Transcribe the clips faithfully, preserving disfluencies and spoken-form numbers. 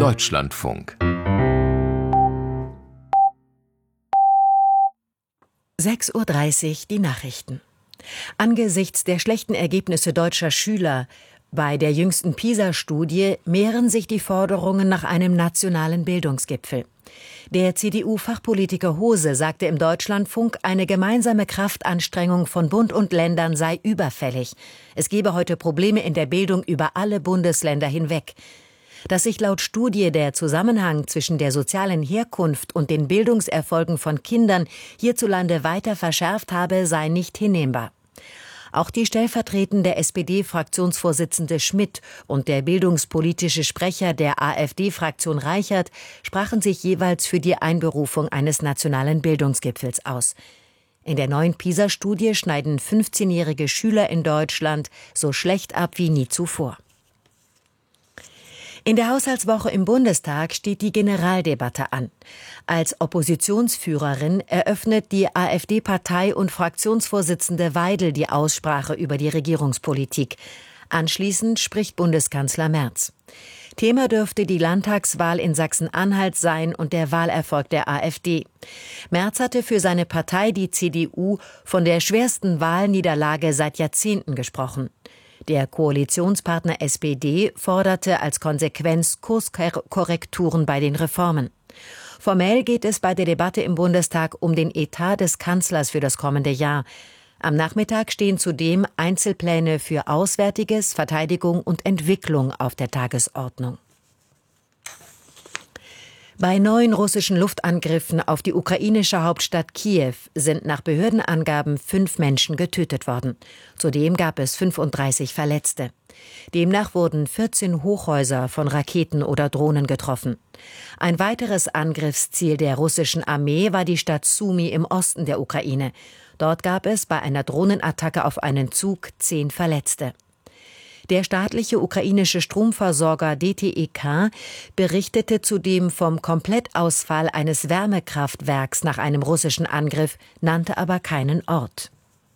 Deutschlandfunk. sechs Uhr dreißig, die Nachrichten. Angesichts der schlechten Ergebnisse deutscher Schüler bei der jüngsten PISA-Studie mehren sich die Forderungen nach einem nationalen Bildungsgipfel. Der C D U-Fachpolitiker Hose sagte im Deutschlandfunk, eine gemeinsame Kraftanstrengung von Bund und Ländern sei überfällig. Es gebe heute Probleme in der Bildung über alle Bundesländer hinweg. Dass sich laut Studie der Zusammenhang zwischen der sozialen Herkunft und den Bildungserfolgen von Kindern hierzulande weiter verschärft habe, sei nicht hinnehmbar. Auch die stellvertretende S P D-Fraktionsvorsitzende Schmidt und der bildungspolitische Sprecher der AfD-Fraktion Reichert sprachen sich jeweils für die Einberufung eines nationalen Bildungsgipfels aus. In der neuen PISA-Studie schneiden fünfzehnjährige Schüler in Deutschland so schlecht ab wie nie zuvor. In der Haushaltswoche im Bundestag steht die Generaldebatte an. Als Oppositionsführerin eröffnet die AfD-Partei- und Fraktionsvorsitzende Weidel die Aussprache über die Regierungspolitik. Anschließend spricht Bundeskanzler Merz. Thema dürfte die Landtagswahl in Sachsen-Anhalt sein und der Wahlerfolg der AfD. Merz hatte für seine Partei, die C D U, von der schwersten Wahlniederlage seit Jahrzehnten gesprochen. Der Koalitionspartner S P D forderte als Konsequenz Kurskorrekturen bei den Reformen. Formell geht es bei der Debatte im Bundestag um den Etat des Kanzlers für das kommende Jahr. Am Nachmittag stehen zudem Einzelpläne für Auswärtiges, Verteidigung und Entwicklung auf der Tagesordnung. Bei neuen russischen Luftangriffen auf die ukrainische Hauptstadt Kiew sind nach Behördenangaben fünf Menschen getötet worden. Zudem gab es fünfunddreißig Verletzte. Demnach wurden vierzehn Hochhäuser von Raketen oder Drohnen getroffen. Ein weiteres Angriffsziel der russischen Armee war die Stadt Sumy im Osten der Ukraine. Dort gab es bei einer Drohnenattacke auf einen Zug zehn Verletzte. Der staatliche ukrainische Stromversorger D T E K berichtete zudem vom Komplettausfall eines Wärmekraftwerks nach einem russischen Angriff, nannte aber keinen Ort.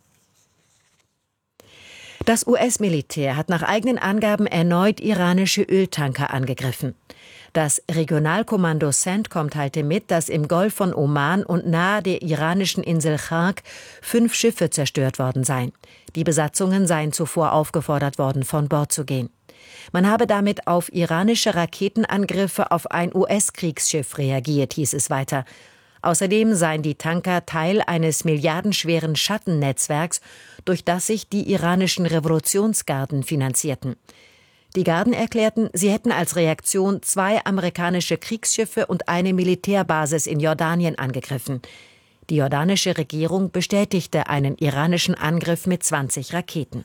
Das U S-Militär hat nach eigenen Angaben erneut iranische Öltanker angegriffen. Das Regionalkommando CENTCOM teilte mit, dass im Golf von Oman und nahe der iranischen Insel Chark fünf Schiffe zerstört worden seien. Die Besatzungen seien zuvor aufgefordert worden, von Bord zu gehen. Man habe damit auf iranische Raketenangriffe auf ein U S-Kriegsschiff reagiert, hieß es weiter. Außerdem seien die Tanker Teil eines milliardenschweren Schattennetzwerks, durch das sich die iranischen Revolutionsgarden finanzierten. Die Garden erklärten, sie hätten als Reaktion zwei amerikanische Kriegsschiffe und eine Militärbasis in Jordanien angegriffen. Die jordanische Regierung bestätigte einen iranischen Angriff mit zwanzig Raketen.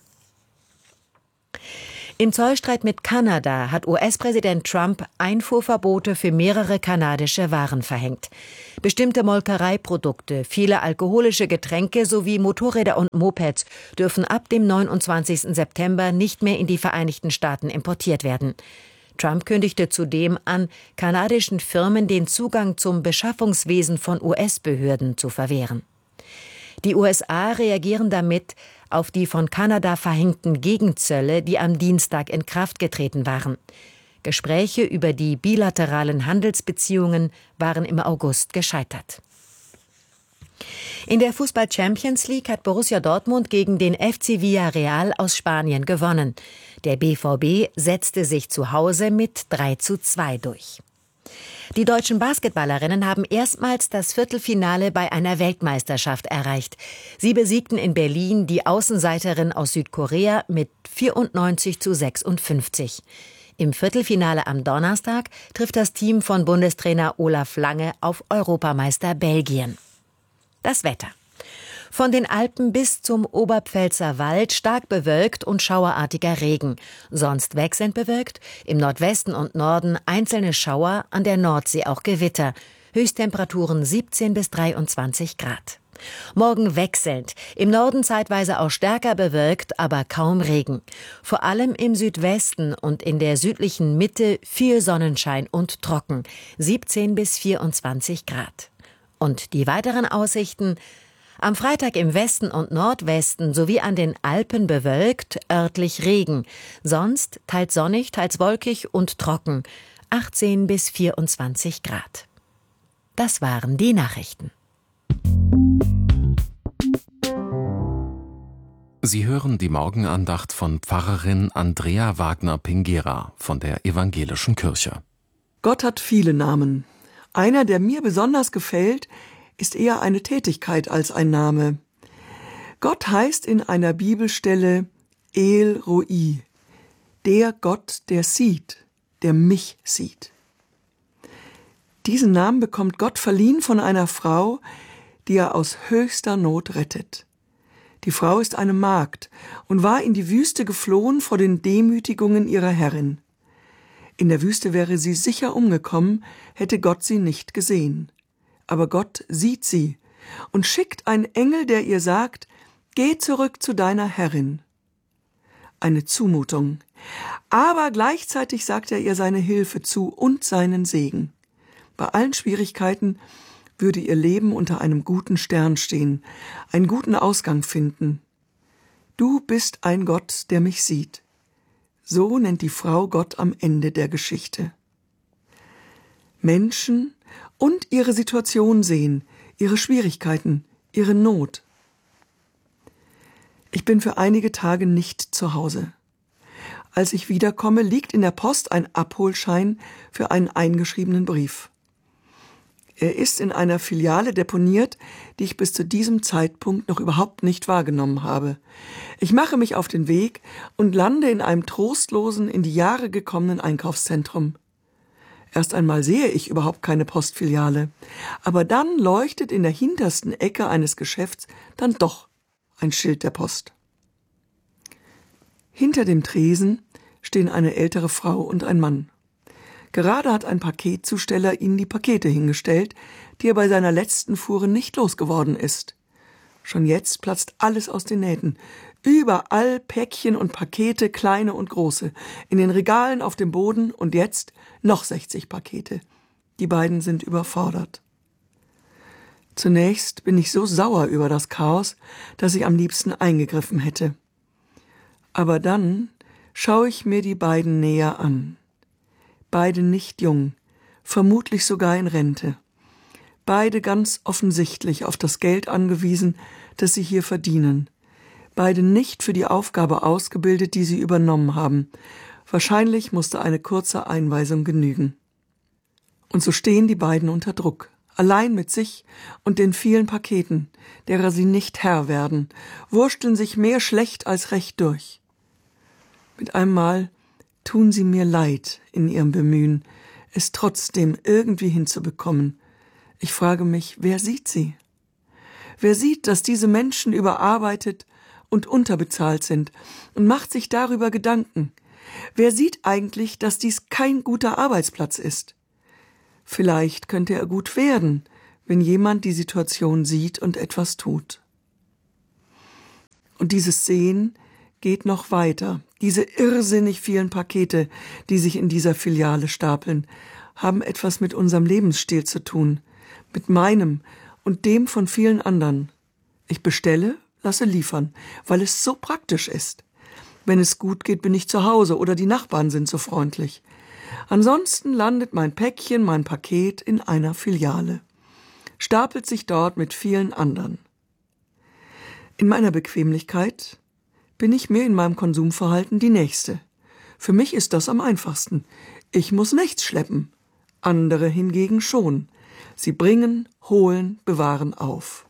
Im Zollstreit mit Kanada hat U S-Präsident Trump Einfuhrverbote für mehrere kanadische Waren verhängt. Bestimmte Molkereiprodukte, viele alkoholische Getränke sowie Motorräder und Mopeds dürfen ab dem neunundzwanzigsten September nicht mehr in die Vereinigten Staaten importiert werden. Trump kündigte zudem an, kanadischen Firmen den Zugang zum Beschaffungswesen von U S-Behörden zu verwehren. Die U S A reagieren damit auf die von Kanada verhängten Gegenzölle, die am Dienstag in Kraft getreten waren. Gespräche über die bilateralen Handelsbeziehungen waren im August gescheitert. In der Fußball-Champions League hat Borussia Dortmund gegen den F C Villarreal aus Spanien gewonnen. Der B V B setzte sich zu Hause mit drei zu zwei durch. Die deutschen Basketballerinnen haben erstmals das Viertelfinale bei einer Weltmeisterschaft erreicht. Sie besiegten in Berlin die Außenseiterin aus Südkorea mit vierundneunzig zu sechsundfünfzig. Im Viertelfinale am Donnerstag trifft das Team von Bundestrainer Olaf Lange auf Europameister Belgien. Das Wetter. Von den Alpen bis zum Oberpfälzer Wald stark bewölkt und schauerartiger Regen. Sonst wechselnd bewölkt, im Nordwesten und Norden einzelne Schauer, an der Nordsee auch Gewitter. Höchsttemperaturen siebzehn bis dreiundzwanzig Grad. Morgen wechselnd, im Norden zeitweise auch stärker bewölkt, aber kaum Regen. Vor allem im Südwesten und in der südlichen Mitte viel Sonnenschein und trocken, siebzehn bis vierundzwanzig Grad. Und die weiteren Aussichten: am Freitag im Westen und Nordwesten sowie an den Alpen bewölkt, örtlich Regen. Sonst teils sonnig, teils wolkig und trocken. achtzehn bis vierundzwanzig Grad. Das waren die Nachrichten. Sie hören die Morgenandacht von Pfarrerin Andrea Wagner-Pingera von der Evangelischen Kirche. Gott hat viele Namen. Einer, der mir besonders gefällt, ist eher eine Tätigkeit als ein Name. Gott heißt in einer Bibelstelle El Roi, der Gott, der sieht, der mich sieht. Diesen Namen bekommt Gott verliehen von einer Frau, die er aus höchster Not rettet. Die Frau ist eine Magd und war in die Wüste geflohen vor den Demütigungen ihrer Herrin. In der Wüste wäre sie sicher umgekommen, hätte Gott sie nicht gesehen. Aber Gott sieht sie und schickt einen Engel, der ihr sagt, geh zurück zu deiner Herrin. Eine Zumutung. Aber gleichzeitig sagt er ihr seine Hilfe zu und seinen Segen. Bei allen Schwierigkeiten würde ihr Leben unter einem guten Stern stehen, einen guten Ausgang finden. Du bist ein Gott, der mich sieht. So nennt die Frau Gott am Ende der Geschichte. Menschen und ihre Situation sehen, ihre Schwierigkeiten, ihre Not. Ich bin für einige Tage nicht zu Hause. Als ich wiederkomme, liegt in der Post ein Abholschein für einen eingeschriebenen Brief. Er ist in einer Filiale deponiert, die ich bis zu diesem Zeitpunkt noch überhaupt nicht wahrgenommen habe. Ich mache mich auf den Weg und lande in einem trostlosen, in die Jahre gekommenen Einkaufszentrum. Erst einmal sehe ich überhaupt keine Postfiliale, aber dann leuchtet in der hintersten Ecke eines Geschäfts dann doch ein Schild der Post. Hinter dem Tresen stehen eine ältere Frau und ein Mann. Gerade hat ein Paketzusteller ihnen die Pakete hingestellt, die er bei seiner letzten Fuhre nicht losgeworden ist. Schon jetzt platzt alles aus den Nähten. Überall Päckchen und Pakete, kleine und große. In den Regalen, auf dem Boden und jetzt noch sechzig Pakete. Die beiden sind überfordert. Zunächst bin ich so sauer über das Chaos, dass ich am liebsten eingegriffen hätte. Aber dann schaue ich mir die beiden näher an. Beide nicht jung, vermutlich sogar in Rente. Beide ganz offensichtlich auf das Geld angewiesen, das sie hier verdienen. Beide nicht für die Aufgabe ausgebildet, die sie übernommen haben. Wahrscheinlich musste eine kurze Einweisung genügen. Und so stehen die beiden unter Druck, allein mit sich und den vielen Paketen, derer sie nicht Herr werden, wursteln sich mehr schlecht als recht durch. Mit einem Mal tun sie mir leid in ihrem Bemühen, es trotzdem irgendwie hinzubekommen. Ich frage mich, wer sieht sie? Wer sieht, dass diese Menschen überarbeitet und unterbezahlt sind und macht sich darüber Gedanken? Wer sieht eigentlich, dass dies kein guter Arbeitsplatz ist? Vielleicht könnte er gut werden, wenn jemand die Situation sieht und etwas tut. Und dieses Sehen geht noch weiter. Diese irrsinnig vielen Pakete, die sich in dieser Filiale stapeln, haben etwas mit unserem Lebensstil zu tun, mit meinem und dem von vielen anderen. Ich bestelle, lasse liefern, weil es so praktisch ist. Wenn es gut geht, bin ich zu Hause oder die Nachbarn sind so freundlich. Ansonsten landet mein Päckchen, mein Paket in einer Filiale, stapelt sich dort mit vielen anderen. In meiner Bequemlichkeit bin ich mir in meinem Konsumverhalten die Nächste. Für mich ist das am einfachsten. Ich muss nichts schleppen. Andere hingegen schon. Sie bringen, holen, bewahren auf.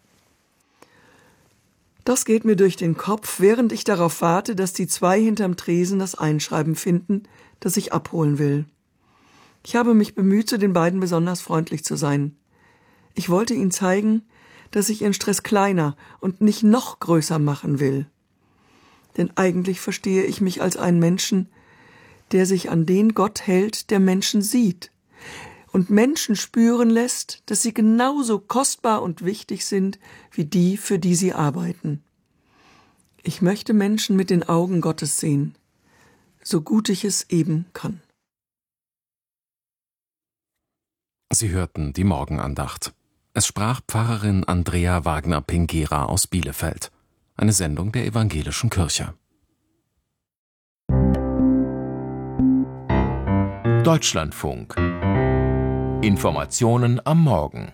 Das geht mir durch den Kopf, während ich darauf warte, dass die zwei hinterm Tresen das Einschreiben finden, das ich abholen will. Ich habe mich bemüht, zu den beiden besonders freundlich zu sein. Ich wollte ihnen zeigen, dass ich ihren Stress kleiner und nicht noch größer machen will. Denn eigentlich verstehe ich mich als einen Menschen, der sich an den Gott hält, der Menschen sieht und Menschen spüren lässt, dass sie genauso kostbar und wichtig sind wie die, für die sie arbeiten. Ich möchte Menschen mit den Augen Gottes sehen, so gut ich es eben kann. Sie hörten die Morgenandacht. Es sprach Pfarrerin Andrea Wagner-Pingera aus Bielefeld. Eine Sendung der Evangelischen Kirche. Deutschlandfunk. Informationen am Morgen.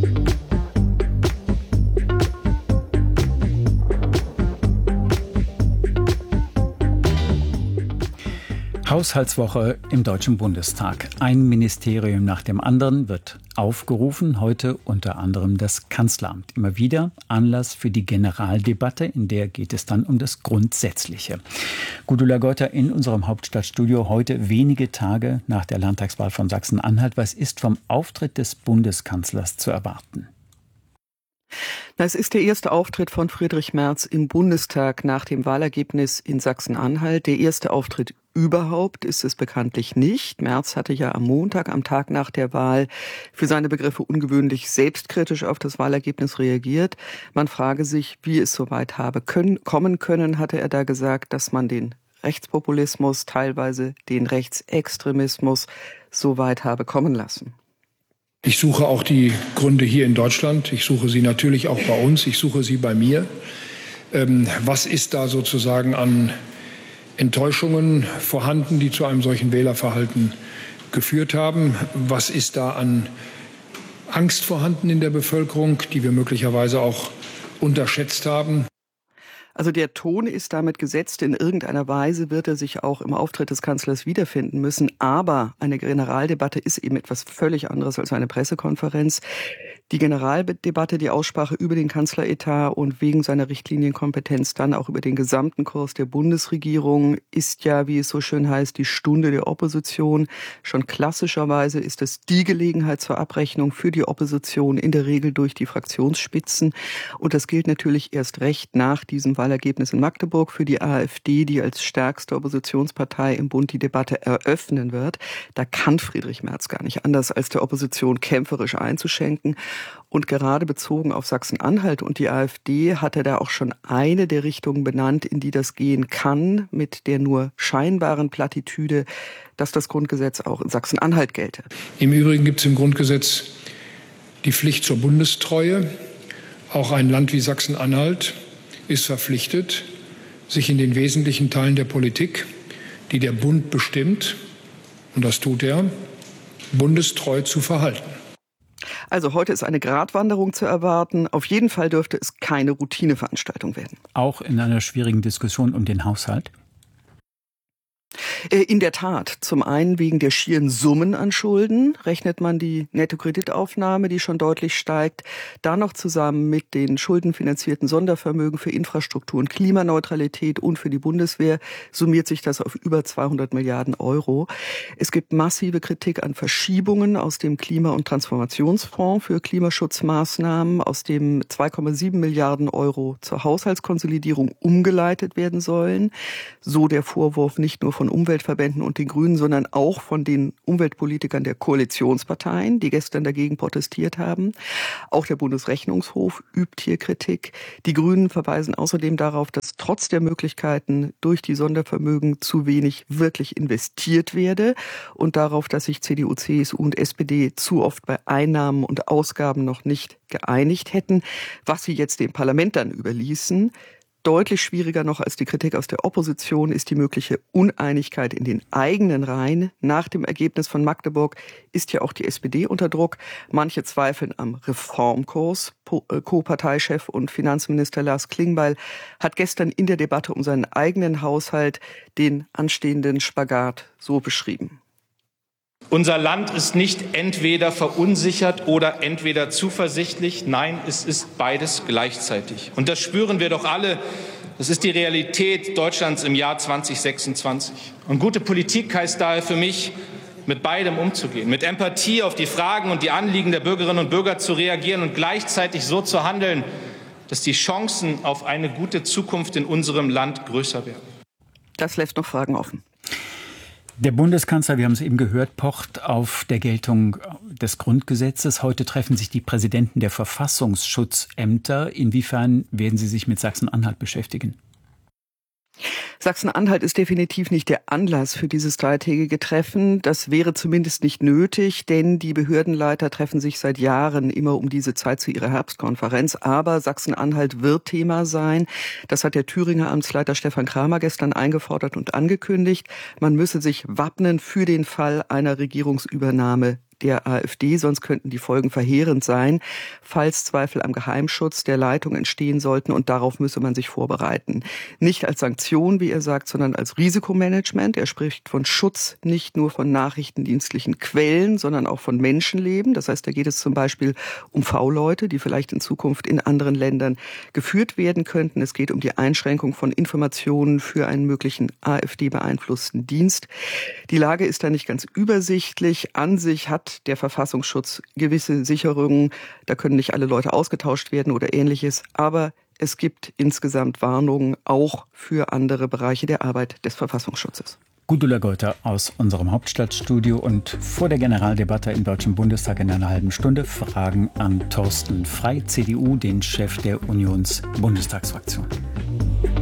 Haushaltswoche im Deutschen Bundestag. Ein Ministerium nach dem anderen wird aufgerufen, heute unter anderem das Kanzleramt. Immer wieder Anlass für die Generaldebatte, in der geht es dann um das Grundsätzliche. Gudula Geuter in unserem Hauptstadtstudio, heute wenige Tage nach der Landtagswahl von Sachsen-Anhalt. Was ist vom Auftritt des Bundeskanzlers zu erwarten? Es ist der erste Auftritt von Friedrich Merz im Bundestag nach dem Wahlergebnis in Sachsen-Anhalt. Der erste Auftritt überhaupt ist es bekanntlich nicht. Merz hatte ja am Montag, am Tag nach der Wahl, für seine Begriffe ungewöhnlich selbstkritisch auf das Wahlergebnis reagiert. Man frage sich, wie es so weit habe können, kommen können, hatte er da gesagt, dass man den Rechtspopulismus, teilweise den Rechtsextremismus so weit habe kommen lassen. Ich suche auch die Gründe hier in Deutschland. Ich suche sie natürlich auch bei uns. Ich suche sie bei mir. Ähm, was ist da sozusagen an Enttäuschungen vorhanden, die zu einem solchen Wählerverhalten geführt haben? Was ist da an Angst vorhanden in der Bevölkerung, die wir möglicherweise auch unterschätzt haben? Also der Ton ist damit gesetzt. In irgendeiner Weise wird er sich auch im Auftritt des Kanzlers wiederfinden müssen. Aber eine Generaldebatte ist eben etwas völlig anderes als eine Pressekonferenz. Die Generaldebatte, die Aussprache über den Kanzleretat und wegen seiner Richtlinienkompetenz dann auch über den gesamten Kurs der Bundesregierung ist ja, wie es so schön heißt, die Stunde der Opposition. Schon klassischerweise ist es die Gelegenheit zur Abrechnung für die Opposition, in der Regel durch die Fraktionsspitzen. Und das gilt natürlich erst recht nach diesem Wahlergebnis in Magdeburg für die AfD, die als stärkste Oppositionspartei im Bund die Debatte eröffnen wird. Da kann Friedrich Merz gar nicht anders, als der Opposition kämpferisch einzuschenken. Und gerade bezogen auf Sachsen-Anhalt und die AfD hat er da auch schon eine der Richtungen benannt, in die das gehen kann, mit der nur scheinbaren Plattitüde, dass das Grundgesetz auch in Sachsen-Anhalt gelte. Im Übrigen gibt es im Grundgesetz die Pflicht zur Bundestreue. Auch ein Land wie Sachsen-Anhalt ist verpflichtet, sich in den wesentlichen Teilen der Politik, die der Bund bestimmt, und das tut er, bundestreu zu verhalten. Also heute ist eine Gratwanderung zu erwarten. Auf jeden Fall dürfte es keine Routineveranstaltung werden. Auch in einer schwierigen Diskussion um den Haushalt? In der Tat. Zum einen wegen der schieren Summen an Schulden. Rechnet man die Nettokreditaufnahme, die schon deutlich steigt, da noch zusammen mit den schuldenfinanzierten Sondervermögen für Infrastruktur und Klimaneutralität und für die Bundeswehr, summiert sich das auf über zweihundert Milliarden Euro. Es gibt massive Kritik an Verschiebungen aus dem Klima- und Transformationsfonds für Klimaschutzmaßnahmen, aus dem zwei Komma sieben Milliarden Euro zur Haushaltskonsolidierung umgeleitet werden sollen. So der Vorwurf nicht nur von Umweltverbänden und den Grünen, sondern auch von den Umweltpolitikern der Koalitionsparteien, die gestern dagegen protestiert haben. Auch der Bundesrechnungshof übt hier Kritik. Die Grünen verweisen außerdem darauf, dass trotz der Möglichkeiten durch die Sondervermögen zu wenig wirklich investiert werde und darauf, dass sich C D U, C S U und S P D zu oft bei Einnahmen und Ausgaben noch nicht geeinigt hätten, was sie jetzt dem Parlament dann überließen. Deutlich schwieriger noch als die Kritik aus der Opposition ist die mögliche Uneinigkeit in den eigenen Reihen. Nach dem Ergebnis von Magdeburg ist ja auch die S P D unter Druck. Manche zweifeln am Reformkurs. Co-Parteichef und Finanzminister Lars Klingbeil hat gestern in der Debatte um seinen eigenen Haushalt den anstehenden Spagat so beschrieben. Unser Land ist nicht entweder verunsichert oder entweder zuversichtlich. Nein, es ist beides gleichzeitig. Und das spüren wir doch alle. Das ist die Realität Deutschlands im Jahr zweitausendsechsundzwanzig. Und gute Politik heißt daher für mich, mit beidem umzugehen, mit Empathie auf die Fragen und die Anliegen der Bürgerinnen und Bürger zu reagieren und gleichzeitig so zu handeln, dass die Chancen auf eine gute Zukunft in unserem Land größer werden. Das lässt noch Fragen offen. Der Bundeskanzler, wir haben es eben gehört, pocht auf der Geltung des Grundgesetzes. Heute treffen sich die Präsidenten der Verfassungsschutzämter. Inwiefern werden Sie sich mit Sachsen-Anhalt beschäftigen? Sachsen-Anhalt ist definitiv nicht der Anlass für dieses dreitägige Treffen. Das wäre zumindest nicht nötig, denn die Behördenleiter treffen sich seit Jahren immer um diese Zeit zu ihrer Herbstkonferenz. Aber Sachsen-Anhalt wird Thema sein. Das hat der Thüringer Amtsleiter Stefan Kramer gestern eingefordert und angekündigt. Man müsse sich wappnen für den Fall einer Regierungsübernahme der AfD, sonst könnten die Folgen verheerend sein, falls Zweifel am Geheimschutz der Leitung entstehen sollten, und darauf müsse man sich vorbereiten. Nicht als Sanktion, wie er sagt, sondern als Risikomanagement. Er spricht von Schutz nicht nur von nachrichtendienstlichen Quellen, sondern auch von Menschenleben. Das heißt, da geht es zum Beispiel um V-Leute, die vielleicht in Zukunft in anderen Ländern geführt werden könnten. Es geht um die Einschränkung von Informationen für einen möglichen AfD-beeinflussten Dienst. Die Lage ist da nicht ganz übersichtlich. An sich hat der Verfassungsschutz gewisse Sicherungen. Da können nicht alle Leute ausgetauscht werden oder Ähnliches. Aber es gibt insgesamt Warnungen auch für andere Bereiche der Arbeit des Verfassungsschutzes. Gudula Geuter aus unserem Hauptstadtstudio, und vor der Generaldebatte im Deutschen Bundestag in einer halben Stunde Fragen an Thorsten Frey, C D U, den Chef der Unionsbundestagsfraktion.